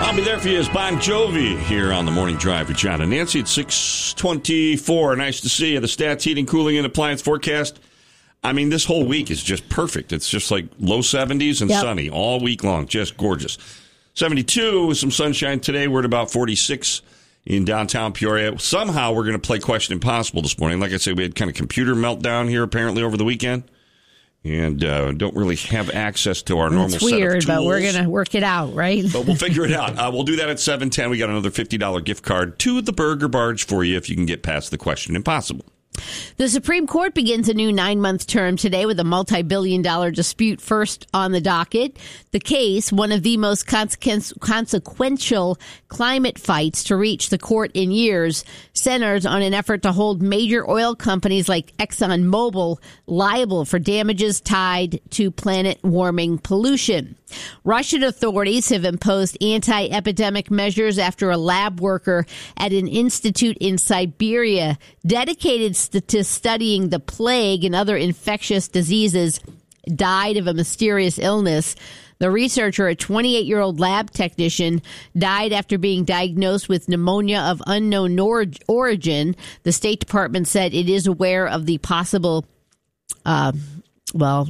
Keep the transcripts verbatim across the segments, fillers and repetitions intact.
I'll be there for you as Bon Jovi here on the Morning Drive with John and Nancy at six twenty-four. Nice to see you. The Stats Heating, Cooling, and Appliance forecast. I mean, this whole week is just perfect. It's just like low seventies and yep. sunny all week long. Just gorgeous. seventy-two with some sunshine today. We're at about forty-six in downtown Peoria. Somehow we're going to play Question Impossible this morning. Like I said, we had kind of computer meltdown here apparently over the weekend. And uh, don't really have access to our normal it's weird, set of tools. But we're going to work it out, right? But we'll figure it out. Uh, we'll do that at seven ten. We got another fifty dollars gift card to the Burger Barge for you if you can get past the Question Impossible. The Supreme Court begins a new nine-month term today with a multi-billion dollar dispute first on the docket. The case, one of the most consequence- consequential climate fights to reach the court in years, centers on an effort to hold major oil companies like ExxonMobil liable for damages tied to planet-warming pollution. Russian authorities have imposed anti-epidemic measures after a lab worker at an institute in Siberia dedicated to studying the plague and other infectious diseases died of a mysterious illness. The researcher, a twenty-eight-year-old lab technician, died after being diagnosed with pneumonia of unknown or- origin. The State Department said it is aware of the possible, uh, well...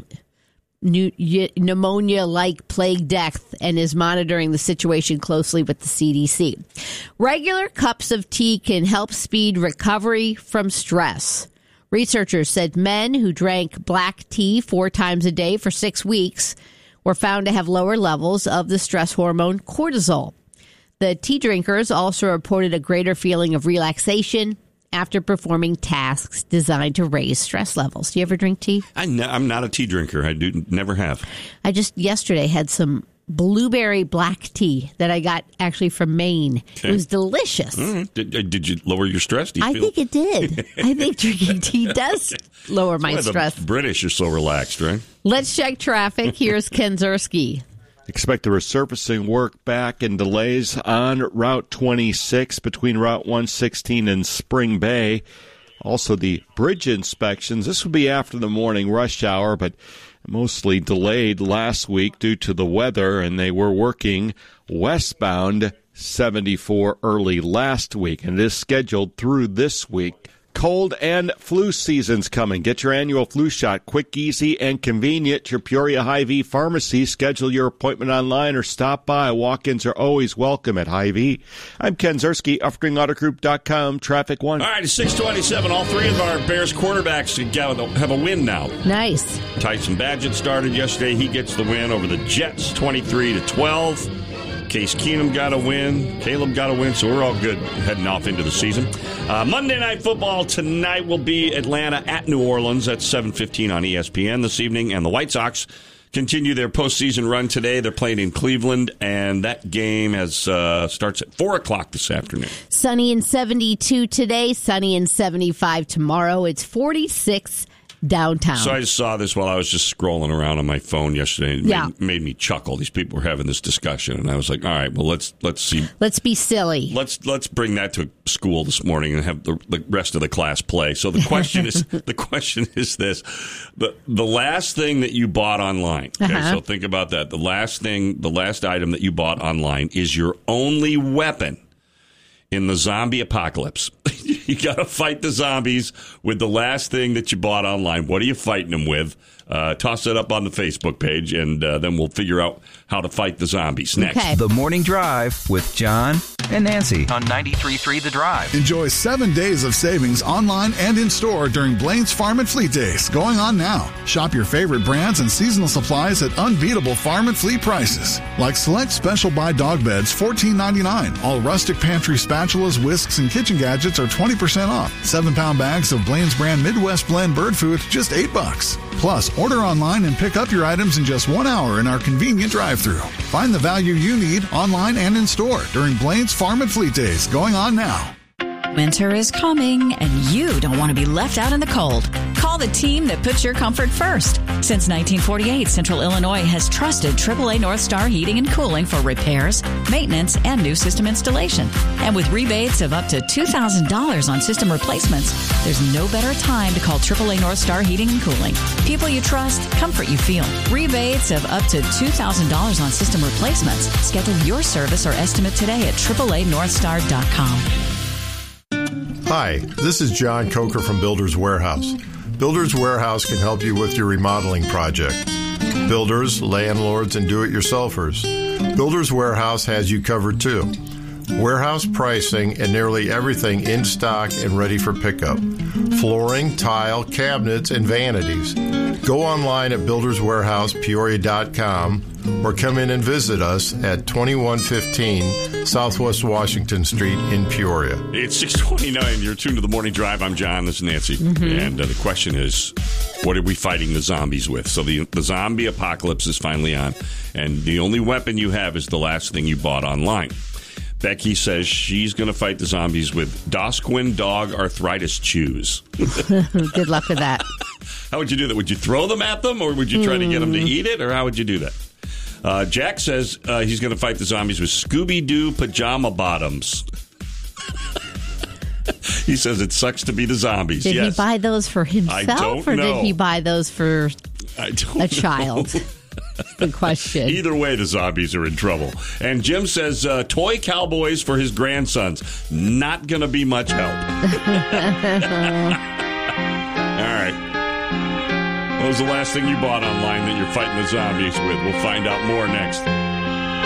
pneumonia-like plague death and is monitoring the situation closely with the C D C. Regular cups of tea can help speed recovery from stress. Researchers said men who drank black tea four times a day for six weeks were found to have lower levels of the stress hormone cortisol. The tea drinkers also reported a greater feeling of relaxation after performing tasks designed to raise stress levels. Do you ever drink tea? I ne- I'm not a tea drinker. I do never have. I just yesterday had some blueberry black tea that I got actually from Maine. Okay. It was delicious. Right. Did, did you lower your stress? Do you I feel- think it did. I think drinking tea does lower my That's why stress. The British are so relaxed, right? Let's check traffic. Here's Ken Zerski. Expect the resurfacing work back and delays on Route twenty-six between Route one sixteen and Spring Bay. Also, the bridge inspections. This will be after the morning rush hour, but mostly delayed last week due to the weather, and they were working westbound seventy-four early last week, and it is scheduled through this week. Cold and flu season's coming. Get your annual flu shot quick, easy, and convenient. Your Peoria Hy-Vee pharmacy. Schedule your appointment online or stop by. Walk-ins are always welcome at Hy-Vee. I'm Ken Zerski, Uffring Auto Group dot com, Traffic One. All right, it's six twenty-seven. All three of our Bears quarterbacks have a win now. Nice. Tyson Badgett started yesterday. He gets the win over the Jets, twenty-three to twelve. Case Keenum got a win. Caleb got a win, so we're all good heading off into the season. Uh, Monday Night Football tonight will be Atlanta at New Orleans at seven fifteen on E S P N this evening. And the White Sox continue their postseason run today. They're playing in Cleveland, and that game has uh, starts at four o'clock this afternoon. Sunny and seventy-two today, sunny and seventy-five tomorrow. It's forty-six downtown. So I just saw this while I was just scrolling around on my phone yesterday. It yeah. made, made me chuckle. These people were having this discussion, and I was like, all right, well, let's let's see. Let's be silly. Let's let's bring that to school this morning and have the, the rest of the class play. So the question is the question is this. The the last thing that you bought online, okay, uh-huh. so think about that. The last thing, the last item that you bought online is your only weapon in the zombie apocalypse. You got to fight the zombies with the last thing that you bought online. What are you fighting them with? Uh, toss it up on the Facebook page, and uh, then we'll figure out how to fight the zombies next. Okay. The Morning Drive with John and Nancy on ninety-three point three The Drive. Enjoy seven days of savings online and in store during Blaine's Farm and Fleet Days, going on now. Shop your favorite brands and seasonal supplies at unbeatable farm and fleet prices. Like select special buy dog beds, fourteen ninety-nine. All rustic pantry spatulas, whisks, and kitchen gadgets are twenty percent off. Seven pound bags of Blaine's brand Midwest Blend bird food, just eight bucks. Plus, order online and pick up your items in just one hour in our convenient drive-thru. Find the value you need online and in store during Blaine's Farm and Fleet Days, going on now. Winter is coming, and you don't want to be left out in the cold. Call the team that puts your comfort first. Since nineteen forty-eight, Central Illinois has trusted triple A North Star Heating and Cooling for repairs, maintenance, and new system installation. And with rebates of up to two thousand dollars on system replacements, there's no better time to call triple A North Star Heating and Cooling. People you trust, comfort you feel. Rebates of up to two thousand dollars on system replacements. Schedule your service or estimate today at triple A north star dot com. Hi, this is John Coker from Builders Warehouse. Builders Warehouse can help you with your remodeling project. Builders, landlords, and do-it-yourselfers. Builders Warehouse has you covered too. Warehouse pricing and nearly everything in stock and ready for pickup. Flooring, tile, cabinets, and vanities. Go online at builders warehouse peoria dot com or come in and visit us at twenty-one fifteen Southwest Washington Street in Peoria. It's six twenty-nine. You're tuned to the Morning Drive. I'm John. This is Nancy. Mm-hmm. And uh, the question is, what are we fighting the zombies with? So the, the zombie apocalypse is finally on, and the only weapon you have is the last thing you bought online. Becky says she's going to fight the zombies with Dosquin dog arthritis chews. Good luck with that. How would you do that? Would you throw them at them, or would you try mm. to get them to eat it, or how would you do that? Uh, Jack says uh, he's going to fight the zombies with Scooby-Doo pajama bottoms. He says it sucks to be the zombies. Did yes. he buy those for himself, or know. did he buy those for I don't a know. child? Good question. Either way, the zombies are in trouble. And Jim says uh, toy cowboys for his grandsons. Not going to be much help. All right. What was the last thing you bought online that you're fighting the zombies with? We'll find out more next.